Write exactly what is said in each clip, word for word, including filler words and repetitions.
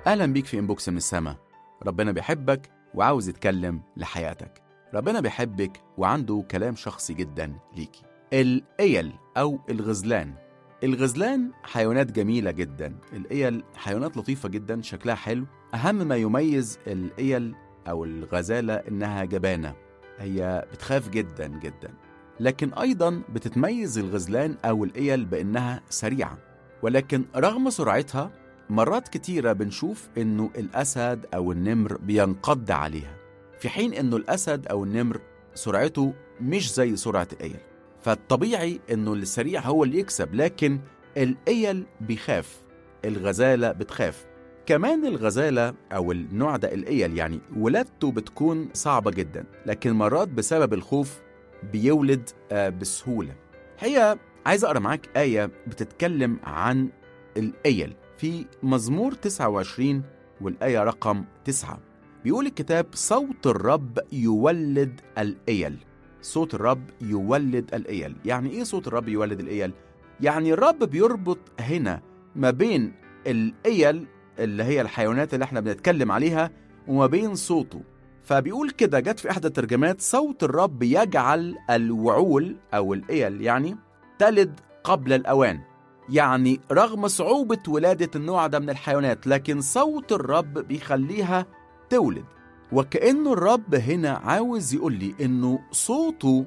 أهلا بيك في إنبوكس من السما. ربنا بيحبك وعاوز يتكلم لحياتك. ربنا بيحبك وعنده كلام شخصي جدا ليكي. الإيل أو الغزلان. الغزلان حيوانات جميلة جدا. الإيل حيوانات لطيفة جدا، شكلها حلو. أهم ما يميز الإيل أو الغزالة إنها جبانة، هي بتخاف جدا جدا. لكن أيضا بتتميز الغزلان أو الإيل بإنها سريعة، ولكن رغم سرعتها مرات كتيرة بنشوف إنه الأسد أو النمر بينقض عليها، في حين إنه الأسد أو النمر سرعته مش زي سرعة الإيل. فالطبيعي إنه السريع هو اللي يكسب، لكن الإيل بيخاف، الغزالة بتخاف. كمان الغزالة أو النوع ده الإيل يعني ولادته بتكون صعبة جدا، لكن مرات بسبب الخوف بيولد بسهولة. هي عايز أقرأ معاك آية بتتكلم عن الإيل في مزمور تسعة وعشرين والآية رقم تسعة. بيقول الكتاب: صوت الرب يولد الإيل. صوت الرب يولد الإيل. يعني إيه صوت الرب يولد الإيل؟ يعني الرب بيربط هنا ما بين الإيل اللي هي الحيوانات اللي احنا بنتكلم عليها وما بين صوته. فبيقول كده، جت في إحدى الترجمات: صوت الرب يجعل الوعول أو الإيل يعني تلد قبل الأوان. يعني رغم صعوبة ولادة النوع ده من الحيوانات، لكن صوت الرب بيخليها تولد. وكأنه الرب هنا عاوز يقول لي إنه صوته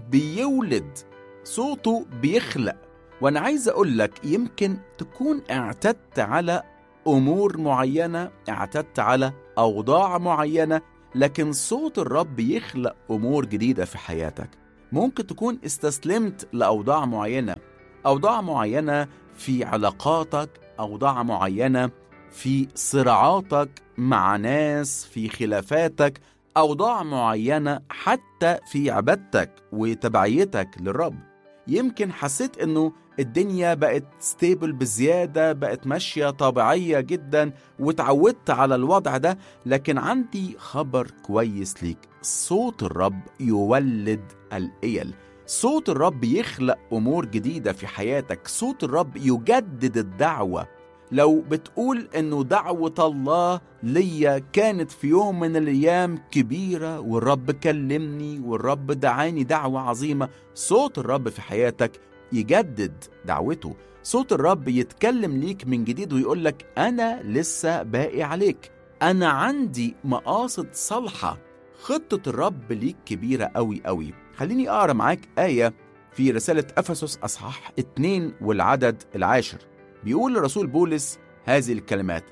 بيولد، صوته بيخلق. وأنا عايز أقول لك، يمكن تكون اعتدت على أمور معينة، اعتدت على أوضاع معينة، لكن صوت الرب يخلق أمور جديدة في حياتك. ممكن تكون استسلمت لأوضاع معينة، أوضاع معينة في علاقاتك، أوضاع معينة في صراعاتك مع ناس، في خلافاتك، أوضاع معينة حتى في عبادتك وتبعيتك للرب. يمكن حسيت إنه الدنيا بقت ستيبل بزيادة، بقت ماشية طبيعية جدا وتعودت على الوضع ده، لكن عندي خبر كويس ليك: صوت الرب يولد الإيل. صوت الرب يخلق أمور جديدة في حياتك. صوت الرب يجدد الدعوة. لو بتقول إنه دعوة الله ليا كانت في يوم من الأيام كبيرة والرب كلمني والرب دعاني دعوة عظيمة، صوت الرب في حياتك يجدد دعوته. صوت الرب يتكلم ليك من جديد ويقول لك: أنا لسه باقي عليك، أنا عندي مقاصد صالحة، خطة الرب ليك كبيرة قوي قوي. خليني أقرأ معاك آية في رسالة أفسس أصحاح اتنين والعدد العاشر. بيقول الرسول بولس هذه الكلمات: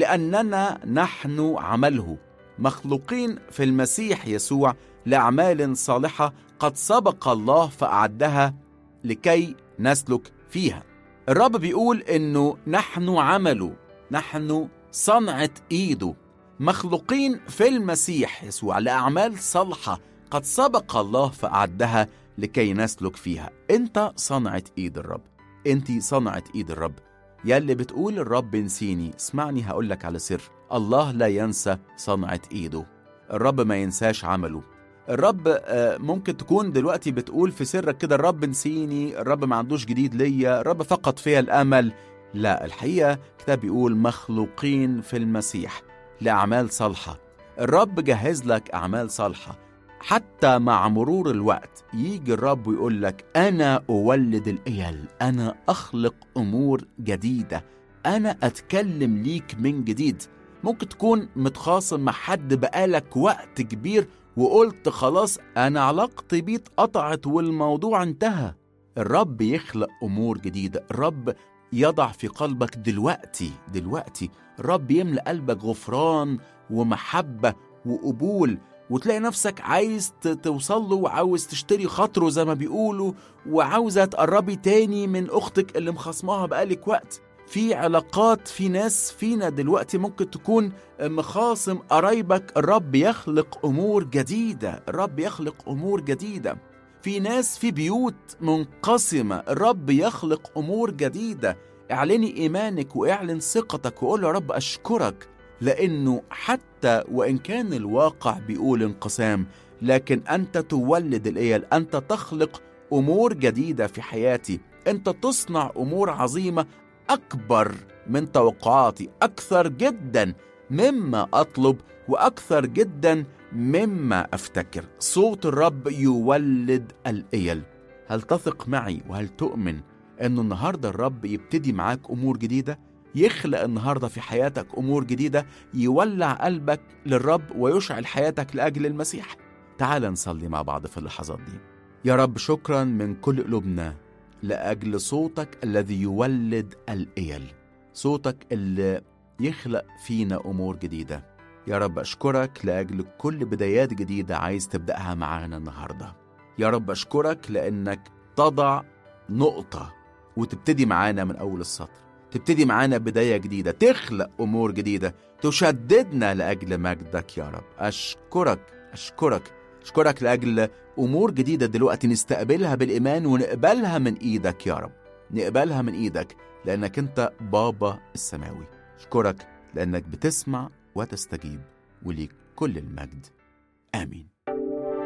لأننا نحن عمله، مخلوقين في المسيح يسوع لأعمال صالحة قد سبق الله فأعدها لكي نسلك فيها. الرب بيقول إنه نحن عمله، نحن صنعة إيده، مخلوقين في المسيح يسوع لأعمال صالحة قد سبق الله فأعدها لكي نسلك فيها. أنت صنعة إيد الرب، أنت صنعة إيد الرب. يلي بتقول الرب نسيني، اسمعني هقولك على سر: الله لا ينسى صنعة إيده. الرب ما ينساش عمله. الرب ممكن تكون دلوقتي بتقول في سرك كده: الرب نسيني، الرب ما عندوش جديد ليا، الرب فقد فيها الأمل. لا، الحقيقة كتاب بيقول مخلوقين في المسيح لأعمال صالحة. الرب جهز لك أعمال صالحة. حتى مع مرور الوقت يجي الرب ويقول لك: أنا أولد الإيل، أنا أخلق أمور جديدة، أنا أتكلم ليك من جديد. ممكن تكون متخاصم مع حد بقالك وقت كبير وقلت خلاص أنا علاقتي بيه اتقطعت والموضوع انتهى. الرب يخلق أمور جديدة. الرب يضع في قلبك دلوقتي دلوقتي الرب يملأ قلبك غفران ومحبة وقبول، وتلاقي نفسك عايز توصل له وعاوز تشتري خاطره زي ما بيقولوا، وعاوزة تقربي تاني من أختك اللي مخصمها بقالك وقت. في علاقات، في ناس فينا دلوقتي ممكن تكون مخاصم قرايبك. الرب يخلق أمور جديدة، الرب يخلق أمور جديدة. في ناس في بيوت منقسمة، الرب يخلق أمور جديدة. اعلني إيمانك واعلن ثقتك وقول يا رب أشكرك، لأنه حتى وإن كان الواقع بيقول انقسام، لكن أنت تولد الإيل، أنت تخلق أمور جديدة في حياتي، أنت تصنع أمور عظيمة أكبر من توقعاتي، أكثر جدا مما أطلب وأكثر جدا مما أفتكر. صوت الرب يولد الإيل. هل تثق معي وهل تؤمن أنه النهاردة الرب يبتدي معاك أمور جديدة، يخلق النهاردة في حياتك أمور جديدة، يولع قلبك للرب ويشعل حياتك لأجل المسيح؟ تعال نصلي مع بعض في اللحظات دي. يا رب شكرا من كل قلوبنا لأجل صوتك الذي يولد الإيل، صوتك اللي يخلق فينا أمور جديدة. يا رب أشكرك لأجل كل بدايات جديدة عايز تبدأها معانا النهاردة. يا رب أشكرك لأنك تضع نقطة وتبتدي معانا من أول السطر، تبتدي معانا بداية جديدة، تخلق أمور جديدة، تشددنا لأجل مجدك. يا رب أشكرك أشكرك أشكرك لأجل أمور جديدة دلوقتي نستقبلها بالإيمان ونقبلها من إيدك يا رب، نقبلها من إيدك لأنك أنت بابا السماوي. أشكرك لأنك بتسمع وتستجيب، وليك كل المجد. آمين.